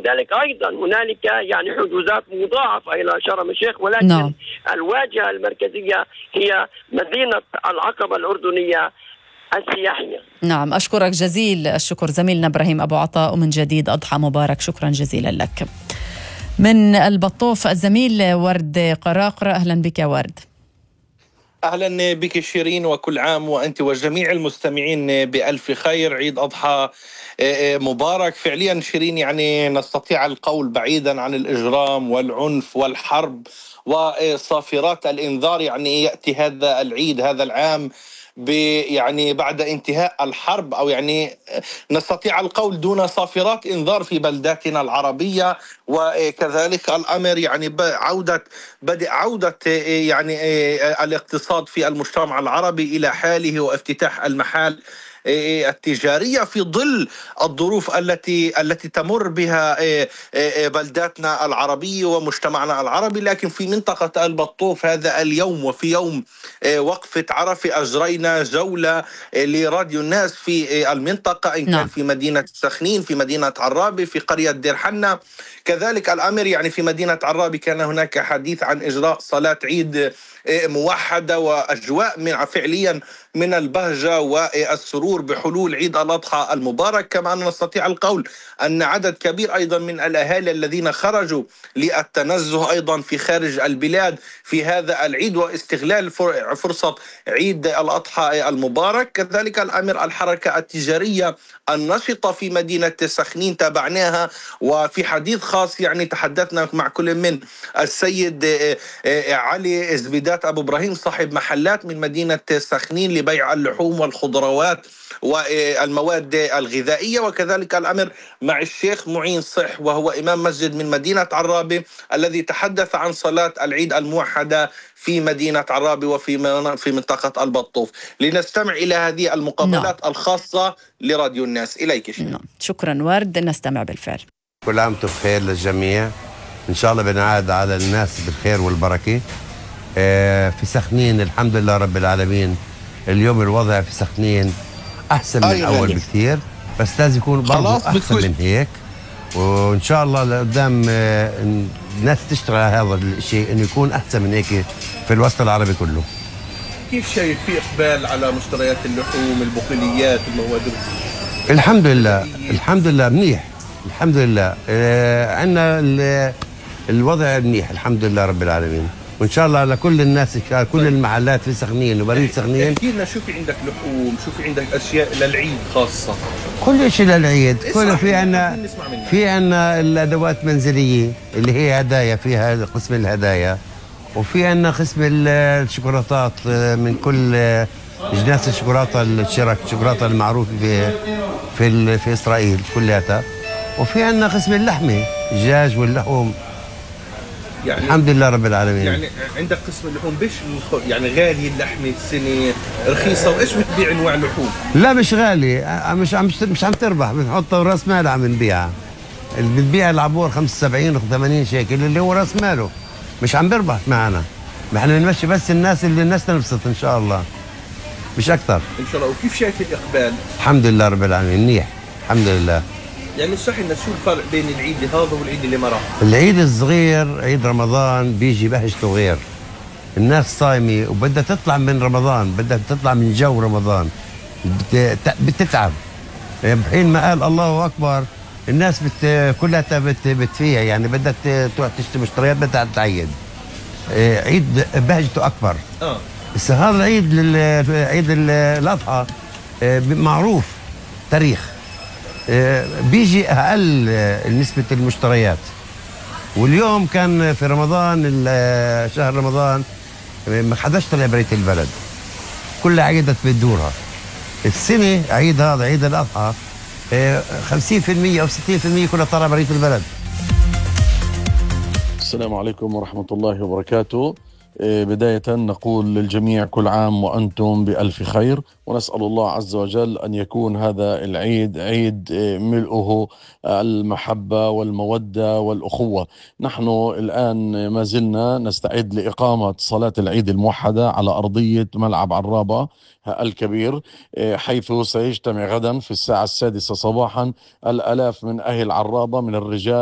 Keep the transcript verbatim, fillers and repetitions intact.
ذلك أيضا هنالك يعني حجوزات مضاعفة إلى شرم الشيخ، ولكن نعم. الواجهة المركزية هي مدينة العقبة الأردنية السياحية. نعم، أشكرك جزيل الشكر زميلنا إبراهيم أبو عطاء، ومن جديد أضحى مبارك، شكرا جزيلا لك. من البطوف الزميل ورد قراقرة، أهلا بك ورد. أهلا بك شيرين، وكل عام وأنت وجميع المستمعين بألف خير. عيد أضحى مبارك. فعليا شيرين، يعني نستطيع القول بعيدا عن الإجرام والعنف والحرب وصافرات الإنذار، يعني يأتي هذا العيد هذا العام يعني بعد انتهاء الحرب، أو يعني نستطيع القول دون صافرات إنذار في بلداتنا العربية. وكذلك الأمر يعني عودة بدء عودة يعني الاقتصاد في المجتمع العربي إلى حاله، وافتتاح المحال التجارية في ظل الظروف التي التي تمر بها بلداتنا العربية ومجتمعنا العربي. لكن في منطقة البطوف هذا اليوم، وفي يوم وقفة عرفة، أجرينا جولة لراديو الناس في المنطقة، إن كان في مدينة سخنين، في مدينة عرابي، في قرية دير حنة. كذلك الأمر يعني في مدينة عرابي كان هناك حديث عن إجراء صلاة عيد موحدة، وأجواء من فعليا من البهجة والسرور بحلول عيد الأضحى المبارك. كما نستطيع القول أن عدد كبير أيضا من الأهالي الذين خرجوا للتنزه أيضا في خارج البلاد في هذا العيد، واستغلال فرصة عيد الأضحى المبارك. كذلك الأمر الحركة التجارية النشطة في مدينة سخنين تابعناها، وفي حديث خاص يعني تحدثنا مع كل من السيد علي زبيدات أبو إبراهيم صاحب محلات من مدينة سخنين لبيع اللحوم والخضروات والمواد الغذائية. وكذلك الأمر مع الشيخ معين صح، وهو إمام مسجد من مدينة عرابي، الذي تحدث عن صلاة العيد الموحدة في مدينة عرابي وفي في منطقة البطوف. لنستمع إلى هذه المقابلات نعم. الخاصة لراديو الناس. إليك نعم. شكرا ورد، نستمع بالفعل. كل عام وانتم بخير للجميع، إن شاء الله بنعاد على الناس بالخير والبركة. في سخنين الحمد لله رب العالمين، اليوم الوضع في سخنين أحسن من الأول بكثير، بس لازم يكون برضه أحسن من هيك. وإن شاء الله لقدام الناس تشتغل على هذا الشيء إنه يكون أحسن من هيك في الوسط العربي كله. كيف شايف في إقبال على مشتريات اللحوم، البقوليات، المواد؟ الحمد لله الحمد لله منيح، الحمد لله. آه عندنا الوضع منيح الحمد لله رب العالمين، وان شاء الله لكل الناس كل المحلات في سخنين وبريد سخنين. احكي لنا شو في عندك لحوم، شو في عندك اشياء للعيد خاصه؟ كل شيء للعيد، كله في عندنا في عندنا الادوات المنزليه اللي هي هدايا، فيها قسم الهدايا، وفي عندنا قسم الشوكولاتات من كل اجناس الشوكولاته الشرك الشوكولاته المعروفه في في في اسرائيل كلها، وفي عندنا قسم اللحمه الدجاج واللحوم يعني الحمد لله رب العالمين. يعني عندك قسم اللحوم بيش يعني غالي اللحمه السنه رخيصه، وايش بتبيع انواع اللحوم؟ لا مش غالي، مش عم مش عم تربح، بنحط راس مال عم نبيعها. اللي بتبيع العبور خمسة وسبعين وثمانين شيكل اللي هو راس ماله، مش عم بيربح معنا. احنا بنمشي بس الناس اللي الناس تنبسط ان شاء الله، مش اكثر ان شاء الله. وكيف شايف الاقبال؟ الحمد لله رب العالمين منيح الحمد لله. يعني اشرح لنا شو الفرق بين العيد هذا والعيد اللي مرة؟ العيد الصغير عيد رمضان بيجي بهجته غير، الناس صايمه وبدها تطلع من رمضان، بدها تطلع من جو رمضان، بتتعب. بحين ما قال الله اكبر الناس بت كلها بت بتفيها، يعني بدها تروح تشتري مشتريات، بدها تعيد. عيد بهجته اكبر. اه بس هذا العيد عيد الاضحى معروف تاريخ، بيجي اقل نسبه المشتريات. واليوم كان في رمضان شهر رمضان ما حداش طلع بريت البلد، كلها عيدت بدورها. السنه عيد هذا عيد الاضحى خمسين بالمئة او ستين بالمئة كلها طلع بريت البلد. السلام عليكم ورحمه الله وبركاته. بداية نقول للجميع كل عام وأنتم بألف خير، ونسأل الله عز وجل أن يكون هذا العيد عيد ملؤه المحبة والمودة والأخوة. نحن الآن ما زلنا نستعد لإقامة صلاة العيد الموحدة على أرضية ملعب عرابة الكبير، حيث سيجتمع غدا في الساعة السادسة صباحا الآلاف من أهل عرابة من الرجال